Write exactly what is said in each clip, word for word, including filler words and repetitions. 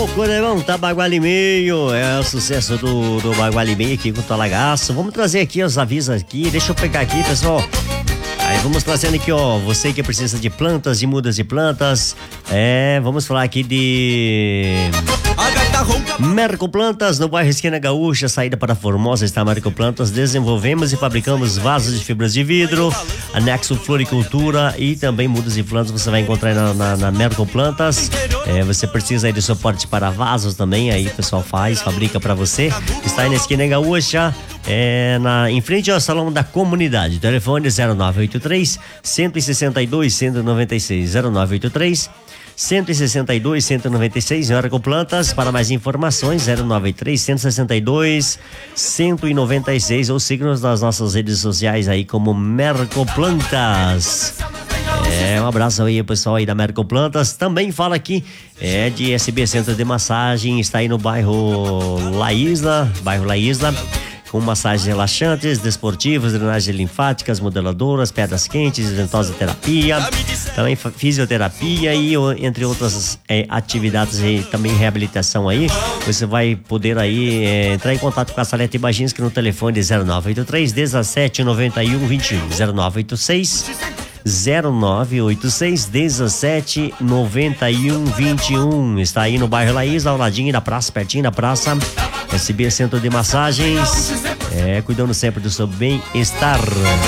O Corelão tá Bagual e Meio, é o sucesso do, do Bagual e Meio aqui com o Talagaço. Vamos trazer aqui os avisos aqui, deixa eu pegar aqui, pessoal. Aí vamos trazendo aqui, ó, você que precisa de plantas, de mudas de plantas. É, vamos falar aqui de Mercoplantas, no bairro Esquina Gaúcha, saída para Formosa está Mercoplantas. Desenvolvemos e fabricamos vasos de fibras de vidro, anexo floricultura e também mudas de plantas você vai encontrar na, na, na Mercoplantas. É, você precisa aí de suporte para vasos também, aí o pessoal faz, fabrica para você. Está aí na Esquina Gaúcha, é, na, em frente ao Salão da Comunidade. Telefone zero nove oito três, um seis dois, um nove seis, zero nove oito três, um seis dois, um nove seis. Mercoplantas, para mais informações zero nove três, um seis dois, um nove seis, ou siga-nos nas nossas redes sociais aí como Mercoplantas. É, um abraço aí, pessoal aí da Mercoplantas. Também fala aqui é de S B Centro de Massagem, está aí no bairro La Isla, bairro La Isla, com massagens relaxantes, desportivas, drenagens linfáticas, modeladoras, pedras quentes, ventosa terapia, também fisioterapia e entre outras é, atividades e também reabilitação aí. Você vai poder aí é, entrar em contato com a Salete Baginski no telefone zero nove oito três, dezessete, noventa e um, vinte e um, zero nove oito seis, zero nove oito seis, dezessete, noventa e um, vinte e um. Está aí no bairro La Isla, ao ladinho da praça, pertinho da praça. S B Centro de Massagens, é, cuidando sempre do seu bem-estar.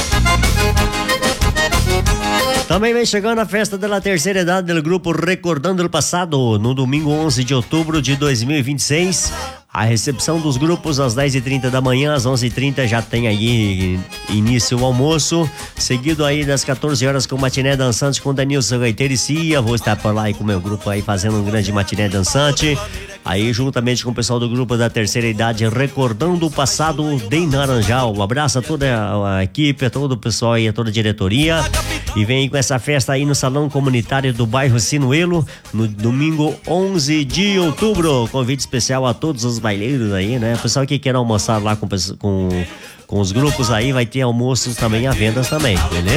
Também vem chegando a festa da terceira idade do grupo Recordando o Passado, no domingo onze de outubro de dois mil e vinte e seis. A recepção dos grupos às dez e trinta da manhã, às onze e trinta já tem aí início o almoço, seguido aí das quatorze horas com matiné dançante com Danilson Gaiteiro e Cia. Vou estar por lá aí com o meu grupo aí fazendo um grande matiné dançante. Aí juntamente com o pessoal do grupo da terceira idade, Recordando o Passado de Naranjal. Um abraço a toda a, a equipe, a todo o pessoal aí, a toda a diretoria. E vem com essa festa aí no Salão Comunitário do bairro Sinuelo, no domingo onze de outubro. Convite especial a todos os baileiros aí, né? O pessoal que quer almoçar lá com, com, com os grupos aí, vai ter almoços também à venda também, beleza?